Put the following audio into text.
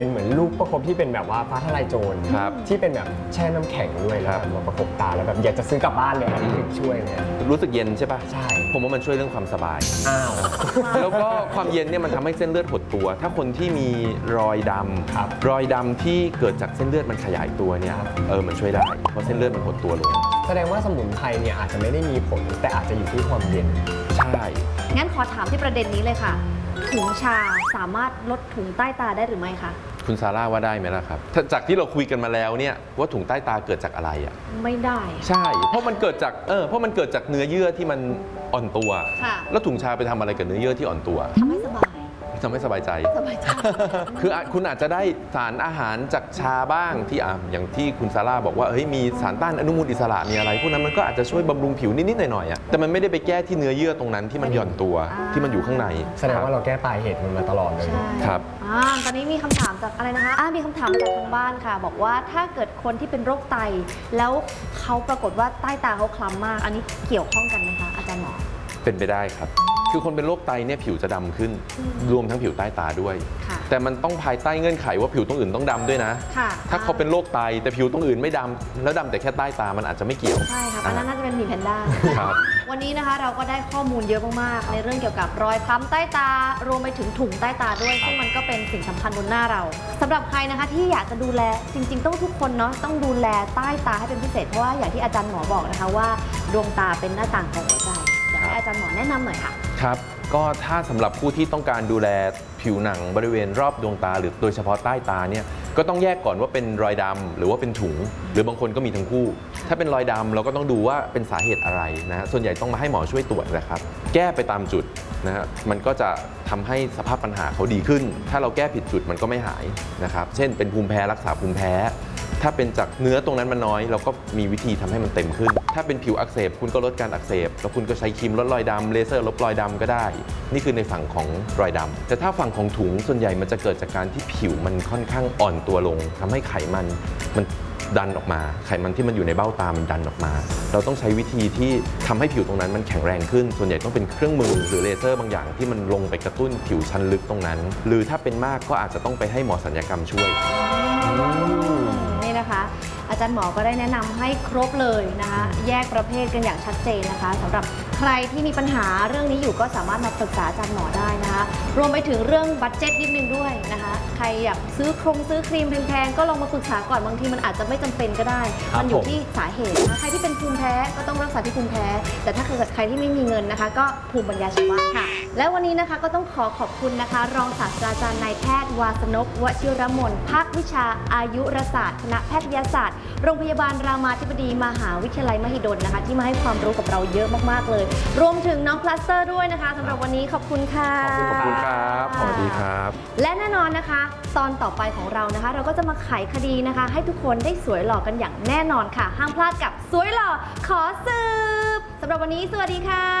เป็นเหมือนลูกประคบที่เป็นแบบว่าฟ้าทลายโจรที่เป็นแบบแช่น้ำแข็งด้วยแล้วมาประคบตาแล้วแบบอยากจะซื้อกลับบ้านเลยอันนี้ช่วยเลยรู้สึกเย็นใช่ปะใช่ผมว่ามันช่วยเรื่องความสบายอ้าวแล้วก็ความเย็นเนี่ยมันทำให้เส้นเลือดหดตัวถ้าคนที่มีรอยดำรอยดำที่เกิดจากเส้นเลือดมันขยายตัวเนี่ยมันช่วยได้เพราะเส้นเลือดมันหดตัวลงแสดงว่าสมุนไพรเนี่ยอาจจะไม่ได้มีผลแต่อาจจะอยู่ที่ความเย็นใช่งั้นขอถามที่ประเด็นนี้เลยค่ะถุงชาสามารถลดถุงใต้ตาได้หรือไม่คะคุณซาร่าว่าได้ไหมล่ะครับจากที่เราคุยกันมาแล้วเนี่ยว่าถุงใต้ตาเกิดจากอะไรอ่ะไม่ได้ใช่เพราะมันเกิดจากเพราะมันเกิดจากเนื้อเยื่อที่มันอ่อนตัวแล้วถุงชาไปทำอะไรกับเนื้อเยื่อที่อ่อนตัวทำให้สบายทำให้สบายใจคือคุณอาจจะได้สารอาหารจากชาบ้างที่อย่างที่คุณซาร่าบอกว่าเฮ้ยมีสารต้านอนุมูลอิสระมีอะไรพวกนั้นมันก็อาจจะช่วยบำรุงผิวนิดๆหน่อยๆแต่มันไม่ได้ไปแก้ที่เนื้อเยื่อตรงนั้นที่มันหย่อนตัวที่มันอยู่ข้างในแสดงว่าเราแก้ปลายเหตุมันมาตลอดเลยครับตอนนี้มีคำถามจากอะไรนะคะมีคำถามจากทางบ้านค่ะบอกว่าถ้าเกิดคนที่เป็นโรคไตแล้วเขาปรากฏว่าใต้ตาเขาคล้ำมากอันนี้เกี่ยวข้องกันไหมคะอาจารย์หมอเป็นไปได้ครับคือคนเป็นโรคไตเนี่ยผิวจะดำขึ้นรวมทั้งผิวใต้ตาด้วยแต่มันต้องภายใต้เงื่อนไขว่าผิวตรงอื่นต้องดำด้วยนะถ้าเขาเป็นโรคไตแต่ผิวตรงอื่นไม่ดำแล้วดำแต่แค่ใต้ตามันอาจจะไม่เกี่ยวใช่ค่ะอันนั้นน่าจะเป็นหมีแพนด้าวันนี้นะคะเราก็ได้ข้อมูลเยอะมากๆในเรื่องเกี่ยวกับรอยคล้ำใต้ตารวมไปถึงถุงใต้ตาด้วยซึ่งมันก็เป็นสิ่งสำคัญบนหน้าเราสำหรับใครนะคะที่อยากจะดูแลจริงๆต้องทุกคนเนาะต้องดูแลใต้ตาให้เป็นพิเศษเพราะว่าอย่างที่อาจารย์หมอบอกนะคะว่าดวงตาเป็นหน้าต่างของหัวใจอยากให้อาจารย์หมอแนะนำหน่อยค่ะครับก็ถ้าสำหรับผู้ที่ต้องการดูแลผิวหนังบริเวณรอบดวงตาหรือโดยเฉพาะใต้ตาเนี่ยก็ต้องแยกก่อนว่าเป็นรอยดำหรือว่าเป็นถุงหรือบางคนก็มีทั้งคู่ถ้าเป็นรอยดำเราก็ต้องดูว่าเป็นสาเหตุอะไรนะส่วนใหญ่ต้องมาให้หมอช่วยตรวจนะครับแก้ไปตามจุดนะฮะมันก็จะทำให้สภาพปัญหาเขาดีขึ้นถ้าเราแก้ผิดจุดมันก็ไม่หายนะครับเช่นเป็นภูมิแพ้รักษาภูมิแพ้ถ้าเป็นจากเนื้อตรงนั้นมันน้อยเราก็มีวิธีทำให้มันเต็มขึ้นถ้าเป็นผิวอักเสบคุณก็ลดการอักเสบแล้วคุณก็ใช้ครีมลดรอยดำเลเซอร์ลบรอยดำก็ได้นี่คือในฝั่งของรอยดำแต่ถ้าฝั่งของถุงส่วนใหญ่มันจะเกิดจากการที่ผิวมันค่อนข้างอ่อนตัวลงทำให้ไขมันดันออกมาไขมันที่มันอยู่ในเบ้าตามันดันออกมาเราต้องใช้วิธีที่ทำให้ผิวตรงนั้นมันแข็งแรงขึ้นส่วนใหญ่ต้องเป็นเครื่องมือหรือเลเซอร์บางอย่างที่มันลงไปกระตุ้นผิวชั้นลึกตรงนั้นหรือถ้าเป็นมากก็อาจจะต้องไปให้หมอศัลยกรรมช่วยนี่นะคะอาจารย์หมอก็ได้แนะนำให้ครบเลยนะคะแยกประเภทกันอย่างชัดเจนนะคะสำหรับใครที่มีปัญหาเรื่องนี้อยู่ก็สามารถมาปรึกษาอาจารย์หมอได้นะคะรวมไปถึงเรื่องบัดเจ็ตนิดนึงด้วยนะคะใครอยากซื้อครีมแพงๆก็ลองมาปรึกษาก่อนบางทีมันอาจจะไม่จำเป็นก็ได้มันอยู่ที่สาเหตุนะคะใครที่เป็นภูมิแพ้ก็ต้องรักษาที่ภูมิแพ้แต่ถ้าเกิดใครที่ไม่มีเงินนะคะก็ภูมิปัญญาชาวบ้านค่ะและวันนี้นะคะก็ต้องขอบคุณนะคะรองศาสตราจารย์นายแพทย์วาสนก วชิรมนภาควิชาอายุรศาสตร์คณะแพทยศาสตร์โรงพยาบาลรามาธิบดีมหาวิทยาลัยมหิดลนะคะที่มาให้ความรู้กับเราเยอะมากๆเลยรวมถึงน้องพลัสเตอร์ด้วยนะคะสำหรับวันนี้ขอบคุณค่ะขอบคุณครับสวัสดีครับและแน่นอนนะคะตอนต่อไปของเรานะคะเราก็จะมาไขคดีนะคะให้ทุกคนได้สวยหล่อกันอย่างแน่นอนค่ะห้ามพลาดกับสวยหล่อขอสืบสำหรับวันนี้สวัสดีค่ะ